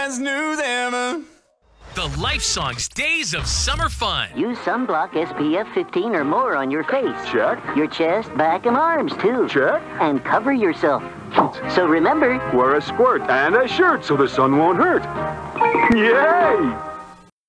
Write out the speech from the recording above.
News ever. The Life Songs Days of Summer Fun. Use sunblock SPF 15 or more on your face. Check. Your chest, back, and arms, too. Check. And cover yourself. So remember, Wear a squirt and a shirt so the sun won't hurt. Yay!